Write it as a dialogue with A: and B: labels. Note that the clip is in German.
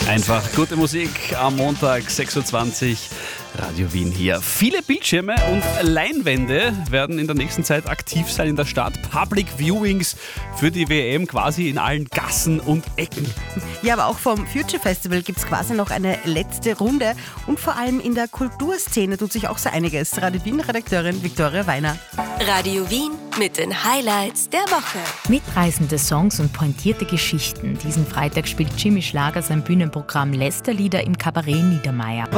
A: Einfach gute Musik am Montag, 6.20 Uhr, Radio Wien hier. Viele Bildschirme und Leinwände werden in der nächsten Zeit aktiv sein in der Stadt. Public Viewings für die WM quasi in allen Gassen und Ecken.
B: Ja, aber auch vom Future Festival gibt es quasi noch eine letzte Runde. Und vor allem in der Kulturszene tut sich auch so einiges. Radio Wien-Redakteurin Viktoria Weiner.
C: Radio Wien mit den Highlights der Woche.
D: Mitreißende Songs und pointierte Geschichten. Diesen Freitag spielt Jimmy Schlager sein Bühnenprogramm Lästerlieder im Kabarett Niedermeyer.